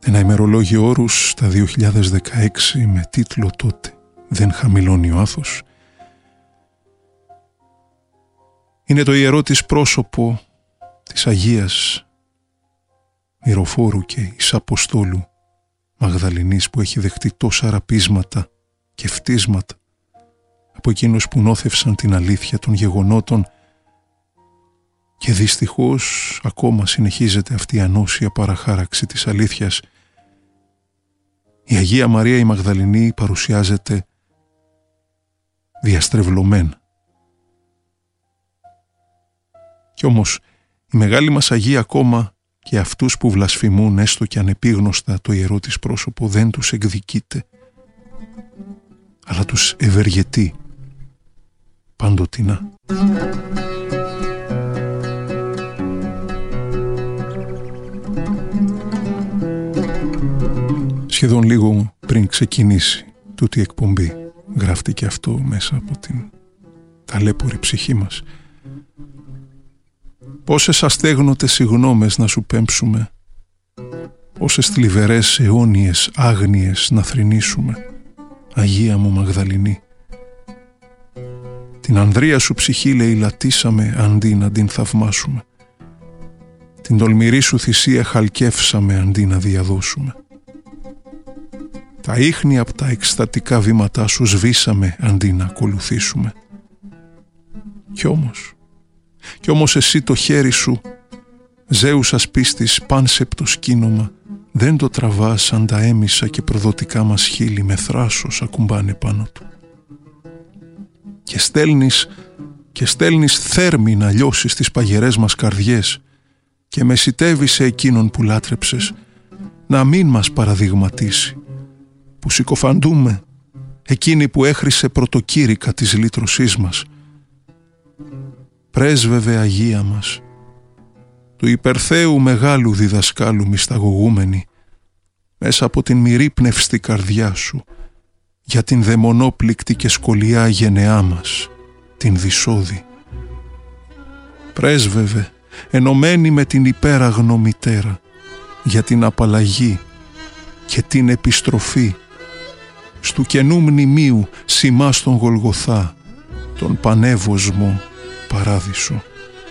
Ένα ημερολόγιο όρους τα 2016 με τίτλο τότε «Δεν χαμηλώνει ο άθος» είναι το ιερό της πρόσωπο της Αγίας Μυροφόρου και εις Αποστόλου Μαγδαληνής, που έχει δεχτεί τόσα ραπίσματα και φτίσματα από εκείνους που νόθευσαν την αλήθεια των γεγονότων, και δυστυχώς ακόμα συνεχίζεται αυτή η ανώσια παραχάραξη της αλήθειας. Η Αγία Μαρία η Μαγδαληνή παρουσιάζεται διαστρεβλωμένα. Κι όμως η μεγάλη μας Αγία ακόμα και αυτούς που βλασφημούν έστω και ανεπίγνωστα το ιερό της πρόσωπο δεν τους εκδικείται, αλλά τους ευεργετεί παντοτινά. Σχεδόν λίγο πριν ξεκινήσει τούτη η εκπομπή γράφτηκε αυτό μέσα από την ταλέπορη ψυχή μας. Πόσες αστέγνωτες συγγνώμες να σου πέμψουμε, πόσες θλιβερές αιώνιες άγνοιες να θρηνήσουμε, Αγία μου Μαγδαληνή. Την ανδρεία σου ψυχή λαιλατίσαμε αντί να την θαυμάσουμε, την τολμηρή σου θυσία χαλκεύσαμε αντί να διαδώσουμε. Τα ίχνη απ' τα εκστατικά βήματά σου σβήσαμε αντί να ακολουθήσουμε. Κι όμως εσύ το χέρι σου, Ζέουσας πίστης πάνσεπτο σκήνομα, δεν το τραβάς σαν τα έμισα και προδοτικά μας χείλη με θράσος ακουμπάνε πάνω του. Και στέλνεις θέρμη να λιώσεις τις παγερές μας καρδιές και μεσιτεύεις σε εκείνον που λάτρεψες να μην μας παραδειγματίσει, που συκοφαντούμε εκείνη που έχρισε πρωτοκήρυκα της λύτρωσής μας. Πρέσβευε Αγία μας, του υπερθέου μεγάλου διδασκάλου μυσταγωγούμενη, μέσα από την μυρή πνευστή καρδιά σου, για την δαιμονόπληκτη και σκολιά γενεά μας, την Δυσόδη. Πρέσβευε, ενωμένη με την υπέραγνο μητέρα, για την απαλλαγή και την επιστροφή στου καινού μνημείου σημά στον Γολγοθά, τον πανεύωσμο παράδεισο.